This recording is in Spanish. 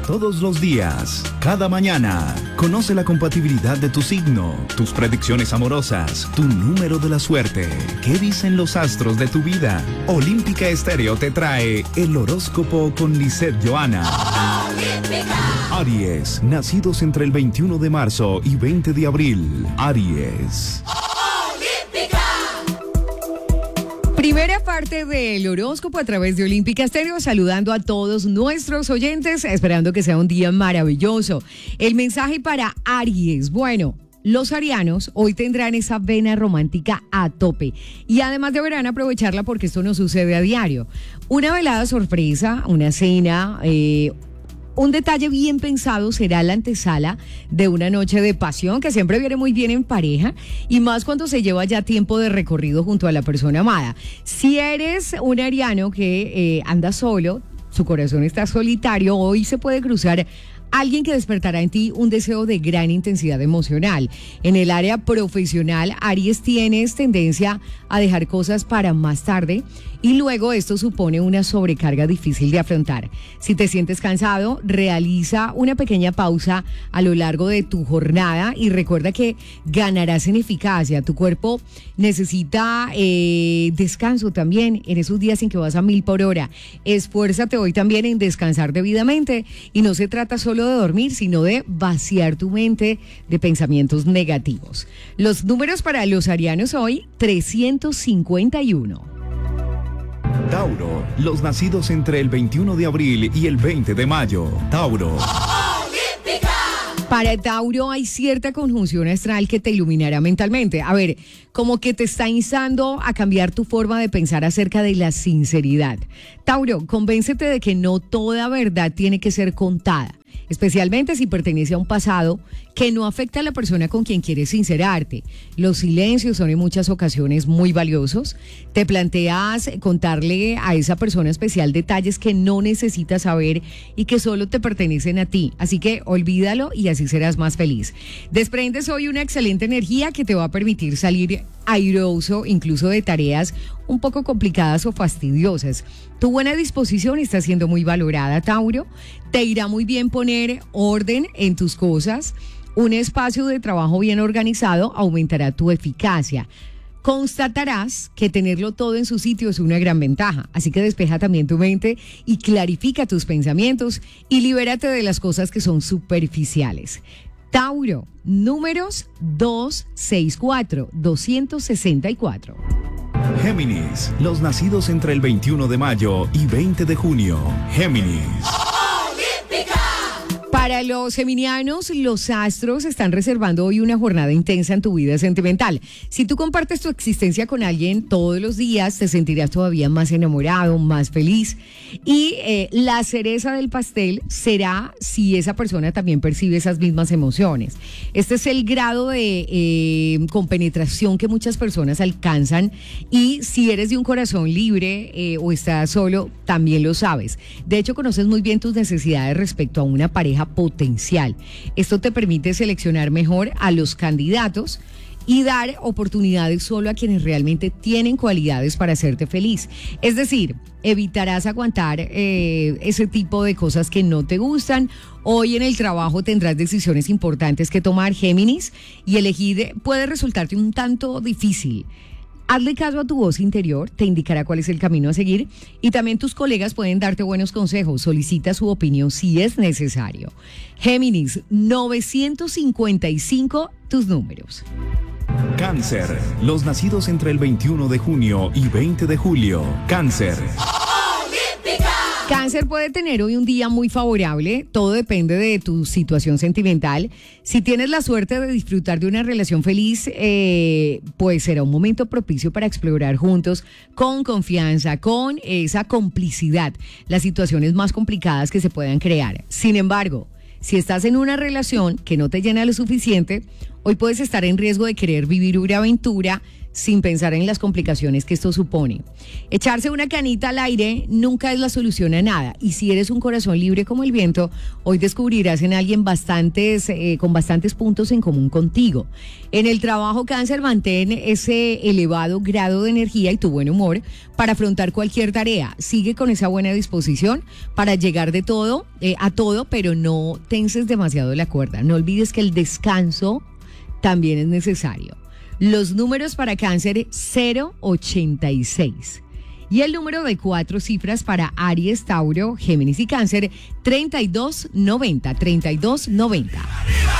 Todos los días, cada mañana, conoce la compatibilidad de tu signo, tus predicciones amorosas, tu número de la suerte. ¿Qué dicen los astros de tu vida? Olímpica Estéreo te trae el horóscopo con Lisette Johanna. Aries, nacidos entre el 21 de marzo y 20 de abril. Aries. Primera parte del horóscopo a través de Olímpica Estéreo, saludando a todos nuestros oyentes, esperando que sea un día maravilloso. El mensaje para Aries, bueno, los arianos hoy tendrán esa vena romántica a tope y además deberán aprovecharla porque esto no sucede a diario. Una velada sorpresa, una cena, un detalle bien pensado será la antesala de una noche de pasión que siempre viene muy bien en pareja y más cuando se lleva ya tiempo de recorrido junto a la persona amada. Si eres un ariano que anda solo, su corazón está solitario, hoy se puede cruzar alguien que despertará en ti un deseo de gran intensidad emocional. En el área profesional, Aries, tienes tendencia a dejar cosas para más tarde y luego esto supone una sobrecarga difícil de afrontar. Si te sientes cansado, realiza una pequeña pausa a lo largo de tu jornada y recuerda que ganarás en eficacia. Tu cuerpo necesita descanso también en esos días en que vas a 1000 por hora. Esfuérzate hoy también en descansar debidamente y no se trata solo de dormir, sino de vaciar tu mente de pensamientos negativos. Los números para los arianos hoy, 351. Tauro, los nacidos entre el 21 de abril y el 20 de mayo. Tauro. Para Tauro hay cierta conjunción astral que te iluminará mentalmente. A ver, como que te está instando a cambiar tu forma de pensar acerca de la sinceridad. Tauro, convéncete de que no toda verdad tiene que ser contada, especialmente si pertenece a un pasado que no afecta a la persona con quien quieres sincerarte. Los silencios son en muchas ocasiones muy valiosos. Te planteas contarle a esa persona especial detalles que no necesitas saber y que solo te pertenecen a ti. Así que olvídalo y así serás más feliz. Desprendes hoy una excelente energía que te va a permitir salir airoso incluso de tareas un poco complicadas o fastidiosas. Tu buena disposición está siendo muy valorada, Tauro. Te irá muy bien poner orden en tus cosas. Un espacio de trabajo bien organizado aumentará tu eficacia. Constatarás que tenerlo todo en su sitio es una gran ventaja, así que despeja también tu mente y clarifica tus pensamientos y libérate de las cosas que son superficiales. Tauro, números 264, 264. Géminis, los nacidos entre el 21 de mayo y 20 de junio. Géminis. Para los geminianos, los astros están reservando hoy una jornada intensa en tu vida sentimental. Si tú compartes tu existencia con alguien todos los días, te sentirás todavía más enamorado, más feliz. Y la cereza del pastel será si esa persona también percibe esas mismas emociones. Este es el grado de compenetración que muchas personas alcanzan y si eres de un corazón libre o estás solo, también lo sabes. De hecho, conoces muy bien tus necesidades respecto a una pareja potencial. Esto te permite seleccionar mejor a los candidatos y dar oportunidades solo a quienes realmente tienen cualidades para hacerte feliz. Es decir, evitarás aguantar ese tipo de cosas que no te gustan. Hoy en el trabajo tendrás decisiones importantes que tomar, Géminis, y elegir puede resultarte un tanto difícil. Hazle caso a tu voz interior, te indicará cuál es el camino a seguir y también tus colegas pueden darte buenos consejos. Solicita su opinión si es necesario. Géminis, 955, tus números. Cáncer, los nacidos entre el 21 de junio y 20 de julio. Cáncer. Cáncer puede tener hoy un día muy favorable, todo depende de tu situación sentimental. Si tienes la suerte de disfrutar de una relación feliz, pues será un momento propicio para explorar juntos, con confianza, con esa complicidad, las situaciones más complicadas que se puedan crear. Sin embargo, si estás en una relación que no te llena lo suficiente, hoy puedes estar en riesgo de querer vivir una aventura sin pensar en las complicaciones que esto supone. Echarse una canita al aire nunca es la solución a nada. Y si eres un corazón libre como el viento, hoy descubrirás en alguien con bastantes puntos en común contigo. En el trabajo, Cáncer, mantén ese elevado grado de energía y tu buen humor para afrontar cualquier tarea. Sigue con esa buena disposición para llegar a todo, pero no tenses demasiado la cuerda. No olvides que el descanso también es necesario. Los números para Cáncer 086. Y el número de 4 cifras para Aries, Tauro, Géminis y Cáncer 3290.